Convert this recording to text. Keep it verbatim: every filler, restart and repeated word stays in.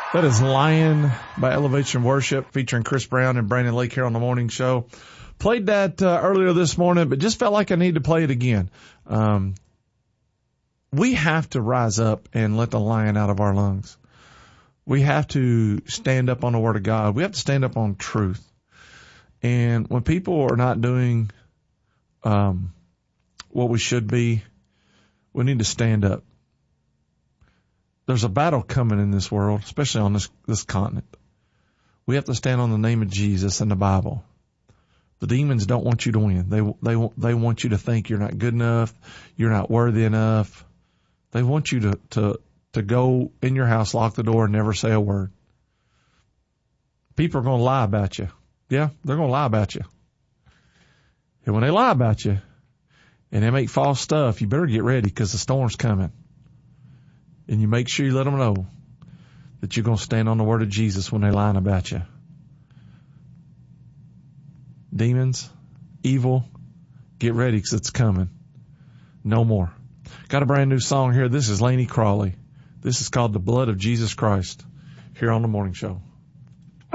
That is Lion by Elevation Worship, featuring Chris Brown and Brandon Lake here on the morning show. Played that uh, earlier this morning, but just felt like I need to play it again. Um, we have to rise up and let the lion out of our lungs. We have to stand up on the Word of God. We have to stand up on truth. And when people are not doing um, what we should be, we need to stand up. There's a battle coming in this world, especially on this, this continent. We have to stand on the name of Jesus and the Bible. The demons don't want you to win. They, they, they want you to think you're not good enough. You're not worthy enough. They want you to, to, to go in your house, lock the door, and never say a word. People are going to lie about you. Yeah, they're going to lie about you. And when they lie about you and they make false stuff, you better get ready because the storm's coming. And you make sure you let them know that you're going to stand on the word of Jesus when they're lying about you. Demons, evil, get ready because it's coming. No more. Got a brand new song here. This is Laney Crawley. This is called The Blood of Jesus Christ here on The Morning Show.